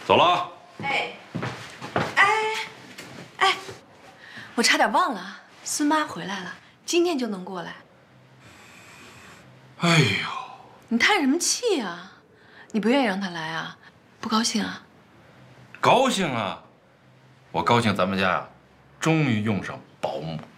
走了啊。 哎，哎，我差点忘了，孙妈回来了，今天就能过来。 哎呦， 你叹什么气啊？你不愿意让她来啊？不高兴啊？ 高兴啊！我高兴咱们家呀，终于用上保姆。